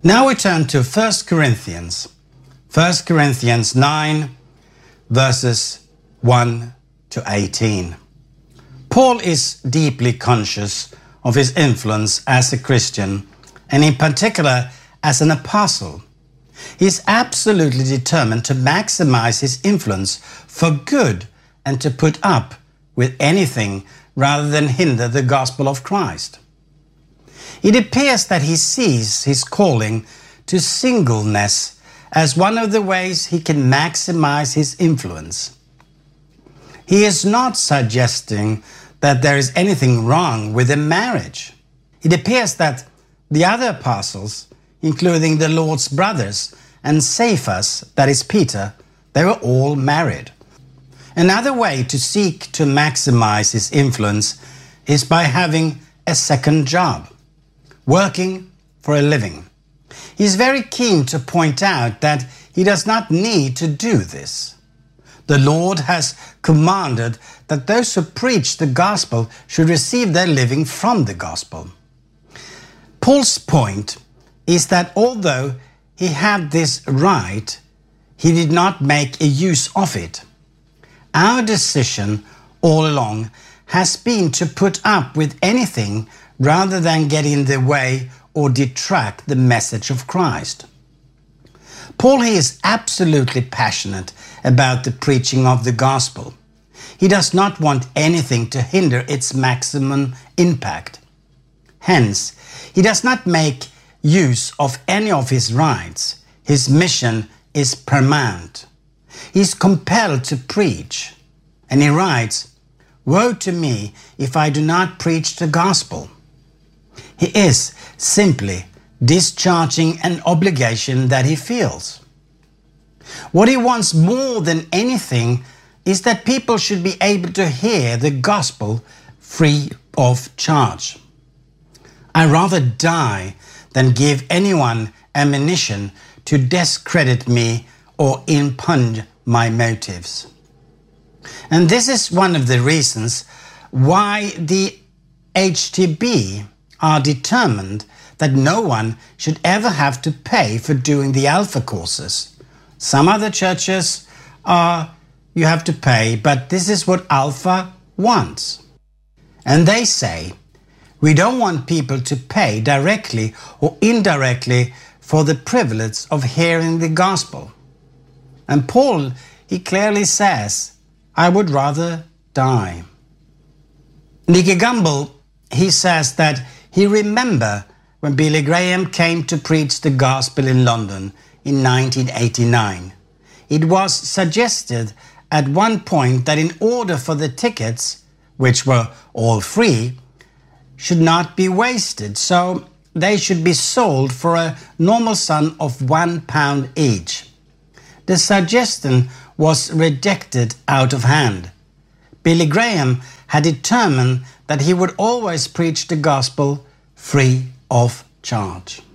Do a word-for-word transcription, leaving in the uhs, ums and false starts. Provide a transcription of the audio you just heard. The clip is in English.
Now we turn to First Corinthians. First Corinthians nine, verses one to eighteen. Paul is deeply conscious of his influence as a Christian, and in particular as an apostle. He is absolutely determined to maximize his influence for good and to put up with anything rather than hinder the gospel of Christ. It appears that he sees his calling to singleness as one of the ways he can maximize his influence. He is not suggesting that there is anything wrong with a marriage. It appears that the other apostles, including the Lord's brothers and Cephas, that is Peter, they were all married. Another way to seek to maximize his influence is by having a second job, working for a living. He is very keen to point out that he does not need to do this. The Lord has commanded that those who preach the gospel should receive their living from the gospel. Paul's point is that although he had this right, he did not make a use of it. Our decision all along has been to put up with anything rather than get in the way or detract the message of Christ. Paul he is absolutely passionate about the preaching of the gospel. He does not want anything to hinder its maximum impact. Hence, he does not make use of any of his rights. His mission is paramount. He is compelled to preach. And he writes, "Woe to me if I do not preach the gospel." He is simply discharging an obligation that he feels. What he wants more than anything is that people should be able to hear the gospel free of charge. I'd rather die than give anyone ammunition to discredit me or impugn my motives. And this is one of the reasons why the H T B are determined that no one should ever have to pay for doing the Alpha courses. Some other churches are, you have to pay, but this is what Alpha wants. And they say, we don't want people to pay directly or indirectly for the privilege of hearing the gospel. And Paul, he clearly says, I would rather die. Nicky Gumbel, he says that he remember when Billy Graham came to preach the gospel in London in nineteen eighty-nine. It was suggested at one point that in order for the tickets, which were all free, should not be wasted, so they should be sold for a normal sum of one pound each. The suggestion was rejected out of hand. Billy Graham had determined that he would always preach the gospel free of charge.